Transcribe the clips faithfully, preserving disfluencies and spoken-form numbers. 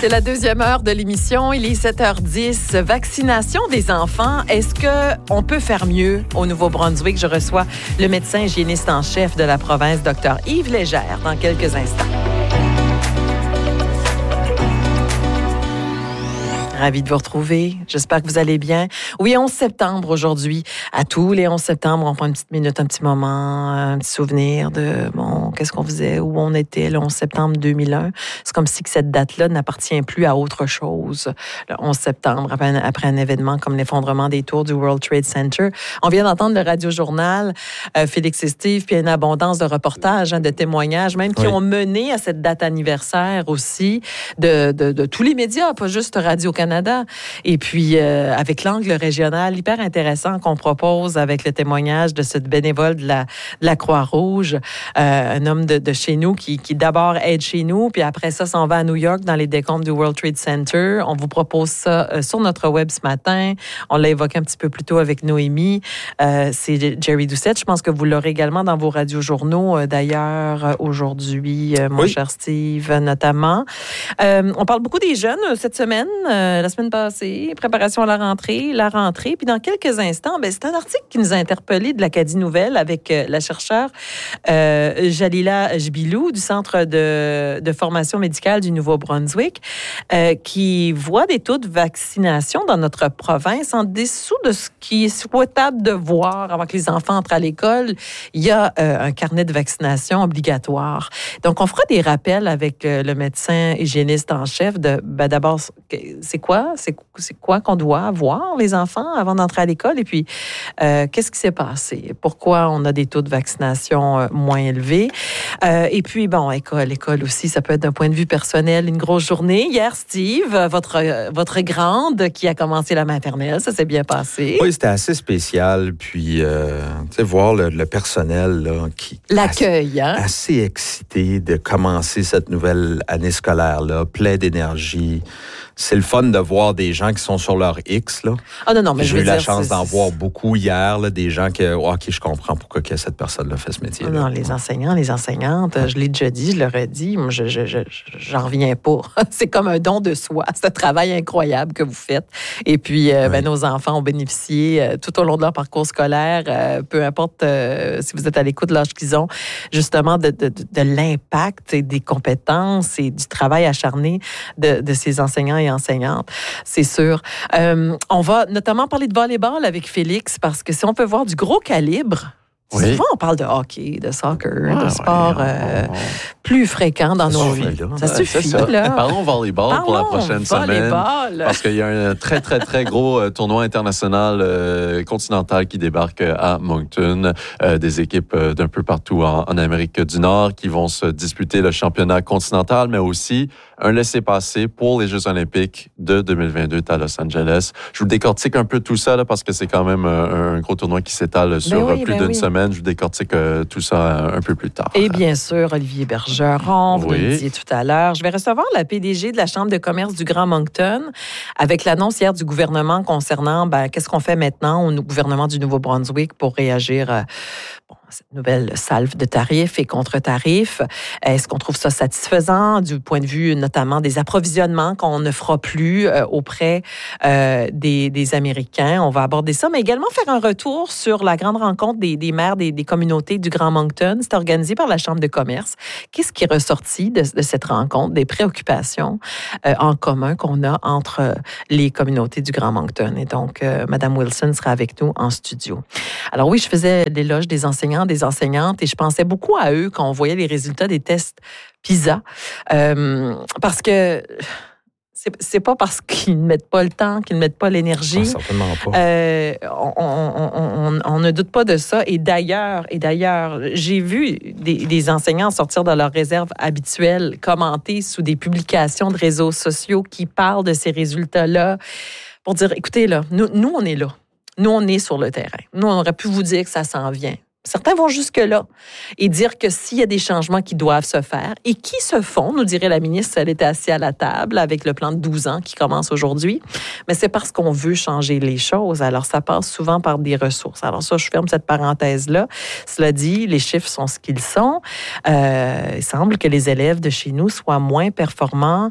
C'est la deuxième heure de l'émission. Il est sept heures dix. Vaccination des enfants. Est-ce qu'on peut faire mieux au Nouveau-Brunswick? Je reçois le médecin hygiéniste en chef de la province, Dr Yves Légère, dans quelques instants. Ravi de vous retrouver. J'espère que vous allez bien. Oui, onze septembre aujourd'hui. À tous les onze septembre, on prend une petite minute, un petit moment, un petit souvenir de, bon, qu'est-ce qu'on faisait, où on était le onze septembre deux mille un. C'est comme si que cette date-là n'appartient plus à autre chose. Le onze septembre, après un, après un événement comme l'effondrement des tours du World Trade Center. On vient d'entendre le radiojournal, euh, Félix et Steve, puis une abondance de reportages, hein, de témoignages, même qui oui. ont mené à cette date anniversaire aussi de, de, de tous les médias, pas juste Radio-Canada. Canada. Et puis, euh, avec l'angle régional hyper intéressant qu'on propose avec le témoignage de cette bénévole de la, de la Croix-Rouge, euh, un homme de, de chez nous qui, qui d'abord aide chez nous, puis après ça, s'en va à New York dans les décombres du World Trade Center. On vous propose ça euh, sur notre web ce matin. On l'a évoqué un petit peu plus tôt avec Noémie. Euh, c'est Jerry Doucette. Je pense que vous l'aurez également dans vos radiojournaux, euh, d'ailleurs, euh, aujourd'hui, euh, mon oui. cher Steve, notamment. Euh, on parle beaucoup des jeunes euh, cette semaine. Euh, la semaine passée, préparation à la rentrée, la rentrée. Puis dans quelques instants, ben, c'est un article qui nous a interpellés de l'Acadie Nouvelle avec euh, la chercheure euh, Jalila Jbilou du Centre de, de formation médicale du Nouveau-Brunswick euh, qui voit des taux de vaccination dans notre province en dessous de ce qui est souhaitable de voir avant que les enfants entrent à l'école. Il y a euh, un carnet de vaccination obligatoire. Donc, on fera des rappels avec euh, le médecin hygiéniste en chef de, ben, d'abord, c'est quoi? C'est, c'est quoi qu'on doit voir, les enfants, avant d'entrer à l'école? Et puis, euh, qu'est-ce qui s'est passé? Pourquoi on a des taux de vaccination euh, moins élevés? Euh, et puis, bon, école, école aussi, ça peut être d'un point de vue personnel une grosse journée. Hier, Steve, votre, votre grande qui a commencé la maternelle, ça s'est bien passé. Oui, c'était assez spécial. Puis, euh, tu sais, voir le, le personnel là, qui... L'accueil, assez, hein? Assez excité de commencer cette nouvelle année scolaire-là, plein d'énergie. C'est le fun de voir des gens qui sont sur leur X. Là. Ah non, non, mais J'ai je veux eu la dire, chance c'est... d'en voir beaucoup hier, là, des gens que, oh, OK, je comprends pourquoi que cette personne-là fait ce métier. Non, les enseignants, les enseignantes, je l'ai déjà dit, je l'aurais dit, moi, je, je, je, j'en reviens pas. C'est comme un don de soi. C'est un travail incroyable que vous faites. Et puis, euh, oui. ben, nos enfants ont bénéficié euh, tout au long de leur parcours scolaire, euh, peu importe euh, si vous êtes à l'écoute de l'âge qu'ils ont, justement de, de, de, de l'impact et des compétences et du travail acharné de, de ces enseignants et enseignantes, c'est sûr. Euh, on va notamment parler de volleyball avec Félix parce que si on peut voir du gros calibre, oui. souvent on parle de hockey, de soccer, ah, de sport ouais, euh, oh, oh. plus fréquent dans ça nos vies. Ça ouais, suffit, ça. là. Parlons volleyball Parlons pour la prochaine volleyball. semaine. Parce qu'il y a un très, très, très gros euh, tournoi international euh, continental qui débarque à Moncton. Euh, des équipes euh, d'un peu partout en, en Amérique du Nord qui vont se disputer le championnat continental, mais aussi un laissez-passer pour les Jeux olympiques de deux mille vingt-deux à Los Angeles. Je vous décortique un peu tout ça là, parce que c'est quand même un, un gros tournoi qui s'étale sur ben oui, plus ben d'une oui. semaine. Je vous décortique euh, tout ça un peu plus tard. Et bien sûr, Olivier Bergeron, vous oui. le disiez tout à l'heure. Je vais recevoir la P D G de la Chambre de commerce du Grand Moncton avec l'annonce hier du gouvernement concernant ben, qu'est-ce qu'on fait maintenant au gouvernement du Nouveau-Brunswick pour réagir à bon, cette nouvelle salve de tarifs et contre-tarifs. Est-ce qu'on trouve ça satisfaisant du point de vue notamment des approvisionnements qu'on ne fera plus euh, auprès euh, des, des Américains? On va aborder ça, mais également faire un retour sur la grande rencontre des, des maires des, des communautés du Grand Moncton. C'est organisé par la Chambre de commerce. Qu'est-ce qui est ressorti de, de cette rencontre, des préoccupations euh, en commun qu'on a entre les communautés du Grand Moncton? Et donc, euh, Mme Wilson sera avec nous en studio. Alors oui, je faisais l'éloge des enseignants, des enseignantes, et je pensais beaucoup à eux quand on voyait les résultats des tests PISA, euh, parce que c'est, c'est pas parce qu'ils ne mettent pas le temps, qu'ils ne mettent pas l'énergie. Ah, certainement pas. Euh, on, on, on, on ne doute pas de ça. Et d'ailleurs, et d'ailleurs, j'ai vu des, des enseignants sortir de leur réserve habituelle, commenter sous des publications de réseaux sociaux qui parlent de ces résultats-là pour dire, écoutez, là, nous, nous on est là. Nous, on est sur le terrain. Nous, on aurait pu vous dire que ça s'en vient. Certains vont jusque-là et dire que s'il y a des changements qui doivent se faire et qui se font, nous dirait la ministre si elle était assise à la table avec le plan de douze ans qui commence aujourd'hui, mais c'est parce qu'on veut changer les choses. Alors, ça passe souvent par des ressources. Alors ça, je ferme cette parenthèse-là. Cela dit, les chiffres sont ce qu'ils sont. Euh, il semble que les élèves de chez nous soient moins performants,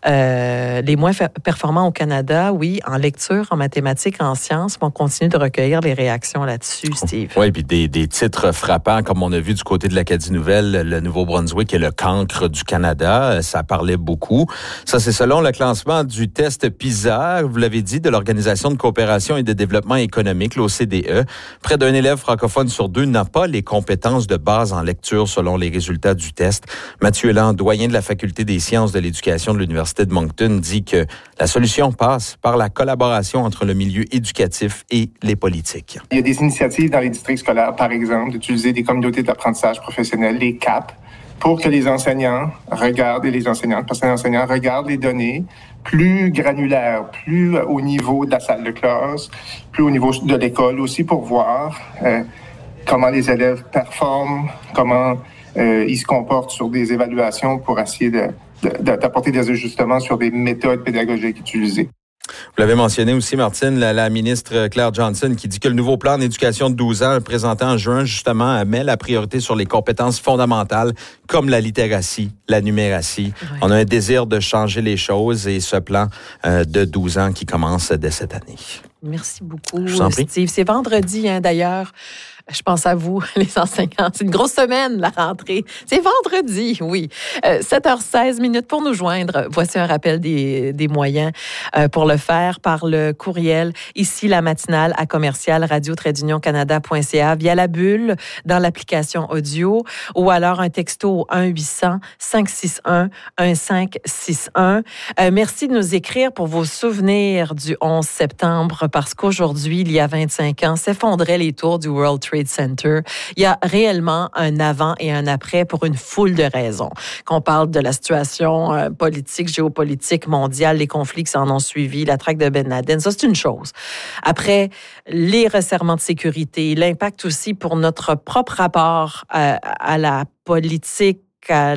euh, les moins fa- performants au Canada, oui, en lecture, en mathématiques, en sciences, mais on continue de recueillir les réactions là-dessus, Steve. Oui, puis des, des titres frappants, comme on a vu du côté de l'Acadie Nouvelle, le Nouveau-Brunswick est le cancre du Canada. Ça parlait beaucoup. Ça, c'est selon le classement du test PISA, vous l'avez dit, de l'Organisation de coopération et de développement économique, l'O C D E. Près d'un élève francophone sur deux n'a pas les compétences de base en lecture selon les résultats du test. Mathieu Elan, doyen de la Faculté des sciences de l'éducation de l'Université de Moncton, dit que la solution passe par la collaboration entre le milieu éducatif et les politiques. Il y a des initiatives dans les districts scolaires, par exemple, d'utiliser des communautés d'apprentissage professionnel, les C A P, pour que les enseignants regardent, et les enseignantes, parce que les enseignants regardent les données plus granulaires, plus au niveau de la salle de classe, plus au niveau de l'école aussi, pour voir euh, comment les élèves performent, comment euh, ils se comportent sur des évaluations pour essayer de, de, d'apporter des ajustements sur des méthodes pédagogiques utilisées. Vous l'avez mentionné aussi, Martine, la, la ministre Claire Johnson, qui dit que le nouveau plan d'éducation de douze ans, présenté en juin, justement, met la priorité sur les compétences fondamentales, comme la littératie, la numératie. Ouais. On a un désir de changer les choses et ce plan euh, de douze ans qui commence dès cette année. Merci beaucoup, Steve. C'est vendredi, hein, d'ailleurs. Je pense à vous, les enseignants. C'est une grosse semaine, la rentrée. C'est vendredi, oui. Euh, sept heures seize minutes pour nous joindre. Voici un rappel des, des moyens euh, pour le faire par le courriel. Ici, la matinale à commercial radio-canada point c a via la bulle dans l'application audio ou alors un texto au un huit cents cinq six un un cinq six un. Euh, merci de nous écrire pour vos souvenirs du onze septembre parce qu'aujourd'hui, il y a vingt-cinq ans, s'effondraient les tours du World Trade Center. Il y a réellement un avant et un après pour une foule de raisons. Qu'on parle de la situation euh, politique, géopolitique mondiale, les conflits qui s'en ont suivi, la traque de Ben Laden, ça c'est une chose. Après, les resserrements de sécurité, l'impact aussi pour notre propre rapport à, à la politique, À,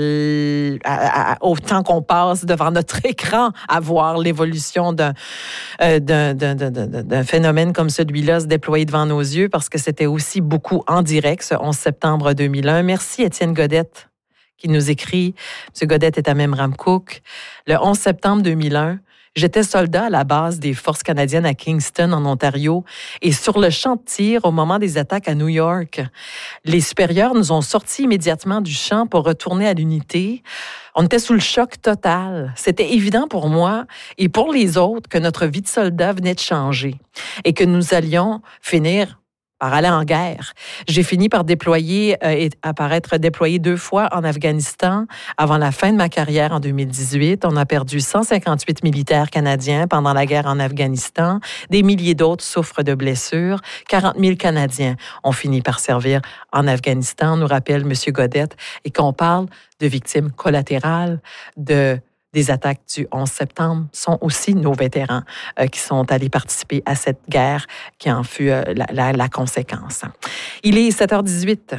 à, à, autant qu'on passe devant notre écran à voir l'évolution d'un, euh, d'un, d'un, d'un, d'un phénomène comme celui-là se déployer devant nos yeux parce que c'était aussi beaucoup en direct ce onze septembre deux mille un. Merci Étienne Godette qui nous écrit. M. Godette est à Memramcook. Le onze septembre deux mille un, j'étais soldat à la base des forces canadiennes à Kingston, en Ontario, et sur le champ de tir au moment des attaques à New York. Les supérieurs nous ont sortis immédiatement du champ pour retourner à l'unité. On était sous le choc total. C'était évident pour moi et pour les autres que notre vie de soldat venait de changer et que nous allions finir par aller en guerre. J'ai fini par déployer euh, et apparaître déployé deux fois en Afghanistan avant la fin de ma carrière en deux mille dix-huit. On a perdu cent cinquante-huit militaires canadiens pendant la guerre en Afghanistan. Des milliers d'autres souffrent de blessures. quarante mille Canadiens ont fini par servir en Afghanistan, nous rappelle M. Godette, et qu'on parle de victimes collatérales de des attaques du onze septembre sont aussi nos vétérans euh, qui sont allés participer à cette guerre qui en fut euh, la, la, la conséquence. Il est sept heures dix-huit.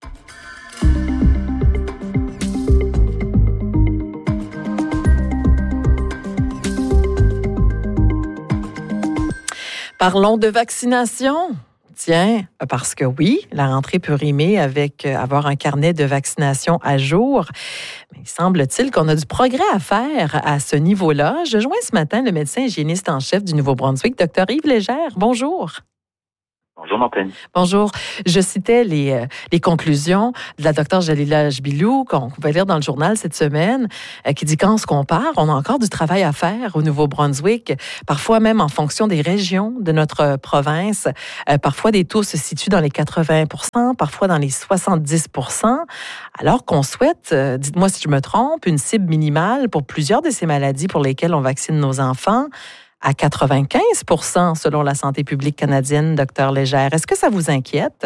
Parlons de vaccination. Tiens, parce que oui, la rentrée peut rimer avec avoir un carnet de vaccination à jour. Mais il semble-t-il qu'on a du progrès à faire à ce niveau-là. Je joins ce matin le médecin hygiéniste en chef du Nouveau-Brunswick, Dr Yves Légère. Bonjour. Bonjour, Martine. Bonjour. Je citais les, euh, les conclusions de la docteure Jalila Jbilou qu'on pouvait lire dans le journal cette semaine, euh, qui dit quand on se compare, on a encore du travail à faire au Nouveau-Brunswick, parfois même en fonction des régions de notre province. Euh, parfois, des taux se situent dans les quatre-vingts pour cent, parfois dans les soixante-dix pour cent, alors qu'on souhaite, euh, dites-moi si je me trompe, une cible minimale pour plusieurs de ces maladies pour lesquelles on vaccine nos enfants, à quatre-vingt-quinze pour cent selon la santé publique canadienne, docteur Légère. Est-ce que ça vous inquiète?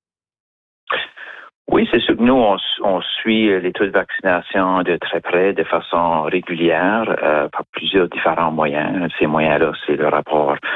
Oui, c'est sûr que nous, on, on suit les taux de vaccination de très près, de façon régulière, euh, par plusieurs différents moyens. Ces moyens-là, c'est le rapport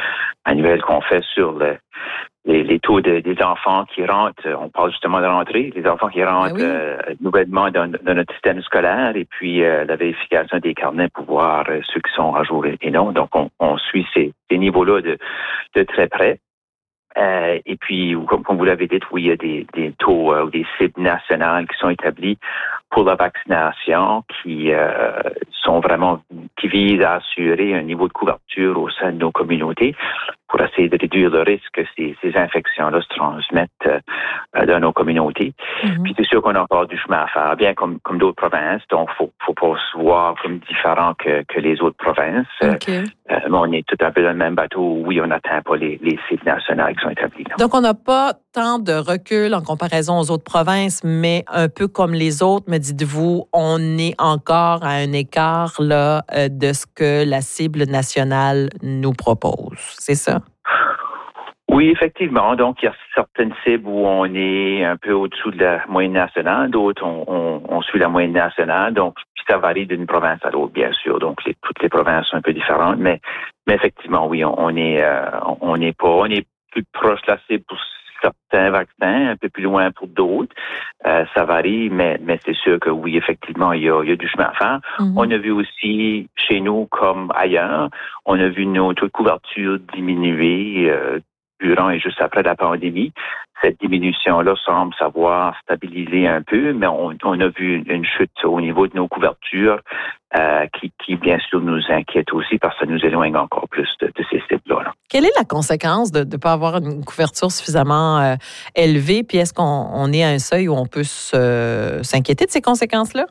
annuel qu'on fait sur le, les, les taux de, des enfants qui rentrent. On parle justement de rentrée, les enfants qui rentrent oui. euh, nouvellement dans, dans notre système scolaire et puis euh, la vérification des carnets pour voir euh, ceux qui sont à jour et, et non. Donc, on, on suit ces, ces niveaux-là de, de très près. Euh, et puis, comme, comme vous l'avez dit, oui, il y a des, des taux euh, ou des cibles nationales qui sont établis pour la vaccination qui euh, sont vraiment, qui visent à assurer un niveau de couverture au sein de nos communautés pour essayer de réduire le risque que ces, ces infections-là se transmettent euh, dans nos communautés. Mm-hmm. Puis c'est sûr qu'on a encore du chemin à faire, bien comme, comme d'autres provinces, donc faut, faut pas se voir comme différent que, que les autres provinces. Okay. Euh, mais on est tout un peu dans le même bateau. Oui, on n'atteint pas les, les cibles nationales qui sont établies. Là. Donc, on n'a pas tant de recul en comparaison aux autres provinces, mais un peu comme les autres, me dites-vous, on est encore à un écart là, de ce que la cible nationale nous propose. C'est ça? Oui, effectivement. Donc, il y a certaines cibles où on est un peu au-dessous de la moyenne nationale, d'autres, on, on, on suit la moyenne nationale. Donc, ça varie d'une province à l'autre, bien sûr. Donc, les, toutes les provinces sont un peu différentes, mais, mais effectivement, oui, on, on est, euh, on n'est pas, on est plus proche de la cible pour certains vaccins, un peu plus loin pour d'autres. Euh, ça varie, mais, mais c'est sûr que oui, effectivement, il y a, il y a du chemin à faire. Mm-hmm. On a vu aussi, chez nous comme ailleurs, on a vu nos taux de couverture diminuer euh, durant et juste après la pandémie. Cette diminution-là semble savoir stabiliser un peu, mais on, on a vu une, une chute au niveau de nos couvertures euh, qui, qui, bien sûr, nous inquiète aussi parce que ça nous éloigne encore plus de, de ces cibles-là. Quelle est la conséquence de ne pas avoir une couverture suffisamment euh, élevée? Puis est-ce qu'on on est à un seuil où on peut se, s'inquiéter de ces conséquences-là?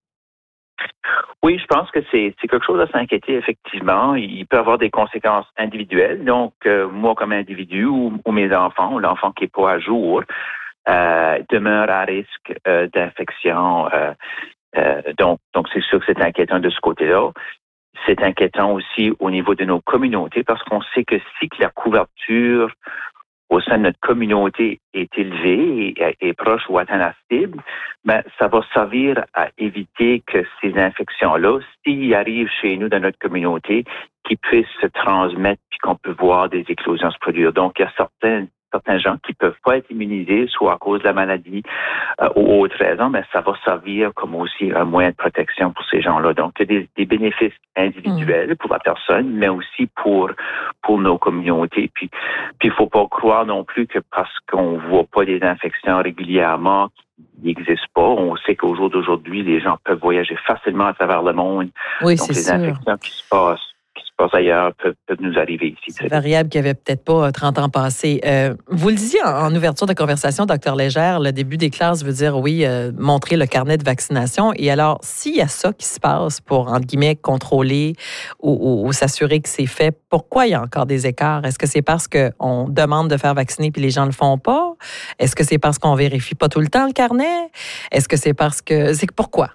Oui, je pense que c'est, c'est quelque chose à s'inquiéter, effectivement. Il peut avoir des conséquences individuelles. Donc, euh, moi, comme individu ou, ou mes enfants, ou l'enfant qui n'est pas à jour, euh, demeure à risque euh, d'infection. Euh, euh, donc, donc, c'est sûr que c'est inquiétant de ce côté-là. C'est inquiétant aussi au niveau de nos communautés parce qu'on sait que si que la couverture au sein de notre communauté est élevée et est proche ou atteint la cible, ben, ça va servir à éviter que ces infections-là, s'ils arrivent chez nous dans notre communauté, qu'ils puissent se transmettre puis qu'on peut voir des éclosions se produire. Donc, il y a certains certains gens qui peuvent pas être immunisés, soit à cause de la maladie euh, ou autre raison, mais ça va servir comme aussi un moyen de protection pour ces gens-là. Donc, il y a des, des bénéfices individuels mmh. pour la personne, mais aussi pour pour nos communautés. Puis, puis il faut pas croire non plus que parce qu'on voit pas des infections régulièrement qui n'existent pas, on sait qu'au jour d'aujourd'hui, les gens peuvent voyager facilement à travers le monde. Oui, Donc, c'est les sûr. infections qui se passent qui se passe ailleurs peuvent, peuvent nous arriver ici. C'est variable qui avait peut-être pas trente ans passés. Euh, vous le disiez en, en ouverture de conversation, docteur Légère, le début des classes veut dire, oui, euh, montrer le carnet de vaccination. Et alors, s'il y a ça qui se passe pour, entre guillemets, contrôler ou, ou, ou s'assurer que c'est fait, pourquoi il y a encore des écarts? Est-ce que c'est parce qu'on demande de faire vacciner puis les gens le font pas? Est-ce que c'est parce qu'on vérifie pas tout le temps le carnet? Est-ce que c'est parce que... C'est pourquoi?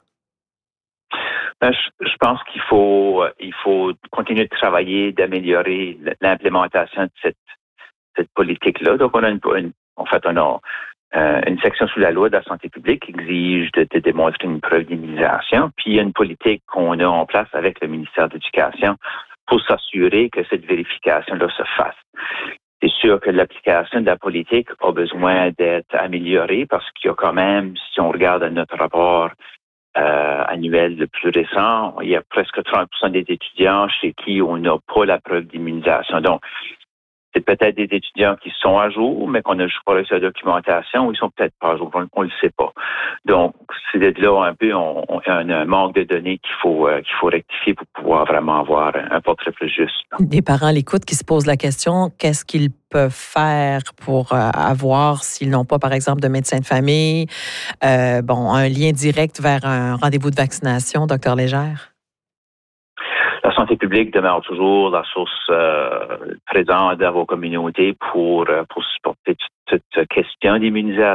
Je pense qu'il faut, il faut continuer de travailler, d'améliorer l'implémentation de cette, cette politique-là. Donc, on a une, une en fait, on a euh, une section sous la loi de la santé publique qui exige de, de démontrer une preuve d'immunisation. Puis, il y a une politique qu'on a en place avec le ministère de l'Éducation pour s'assurer que cette vérification-là se fasse. C'est sûr que l'application de la politique a besoin d'être améliorée parce qu'il y a quand même, si on regarde notre rapport Euh, annuel le plus récent, il y a presque trente pour cent des étudiants chez qui on n'a pas la preuve d'immunisation. Donc, c'est peut-être des étudiants qui sont à jour, mais qu'on n'a juste pas reçu la documentation, ou ils sont peut-être pas à jour, on ne le sait pas. Donc, c'est de là un peu, on, on a un, un manque de données qu'il faut, euh, qu'il faut rectifier pour pouvoir vraiment avoir un portrait plus juste. Des parents à l'écoute qui se posent la question, qu'est-ce qu'ils peuvent faire pour euh, avoir, s'ils n'ont pas, par exemple, de médecin de famille, euh, bon, un lien direct vers un rendez-vous de vaccination, docteur Légère? La santé publique demeure toujours la source euh, présente dans vos communautés pour, pour supporter toute, toute question d'immunisation.